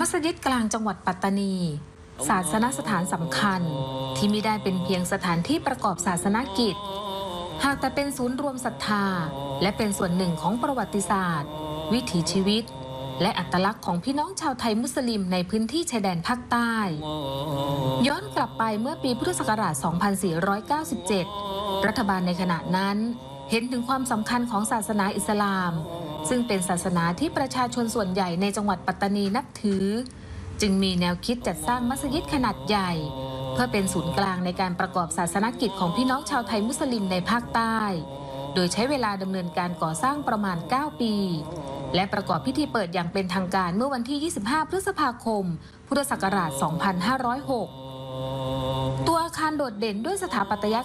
มัสยิดกลางจังหวัดปัตตานีศาสนสถานสำคัญที่ไม่ได้เป็นเพียงสถานที่ประกอบศาสนกิจหากแต่เป็นศูนย์รวมศรัทธาและเป็นส่วนหนึ่งของประวัติศาสตร์วิถีชีวิตและอัตลักษณ์ของพี่น้องชาวไทยมุสลิมในพื้นที่ชายแดนภาคใต้ย้อนกลับไปเมื่อปีพุทธศักราช 2497 รัฐบาลในขณะนั้นเห็นถึงความสำคัญของศาสนาอิสลามซึ่งเป็นศาสนาที่ประชาชนส่วนใหญ่ในจังหวัดปัตตานีนับถือจึงมีแนวคิดจัดสร้างมัสยิดขนาดใหญ่เพื่อเป็นศูนย์กลางในการประกอบศาสนกิจของพี่น้องชาวไทยมุสลิมในภาคใต้โดยใช้เวลาดำเนินการก่อสร้างประมาณ 9 ปีและประกอบพิธีเปิดอย่างเป็นทางการเมื่อวันที่ 25 พฤษภาคม พุทธศักราช 2506 ตัวอาคารโดดเด่นด้วยสถาปัตย